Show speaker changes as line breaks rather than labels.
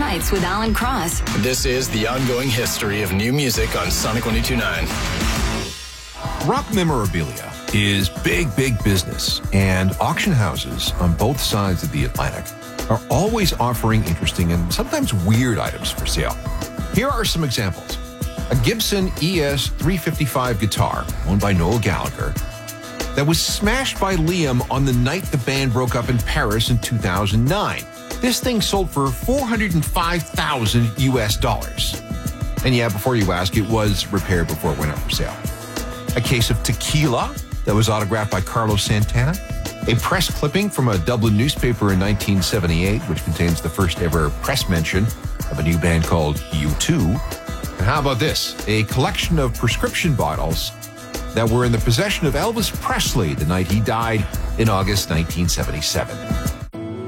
Nights with Alan Cross.
This is the ongoing history of new music on Sonic 102.9.
Rock memorabilia is big, big business, and auction houses on both sides of the Atlantic are always offering interesting and sometimes weird items for sale. Here are some examples. A Gibson ES 355 guitar, owned by Noel Gallagher, that was smashed by Liam on the night the band broke up in Paris in 2009. This thing sold for $405,000 US. And yeah, before you ask, it was repaired before it went up for sale. A case of tequila that was autographed by Carlos Santana. A press clipping from a Dublin newspaper in 1978, which contains the first ever press mention of a new band called U2. And how about this? A collection of prescription bottles that were in the possession of Elvis Presley the night he died in August 1977.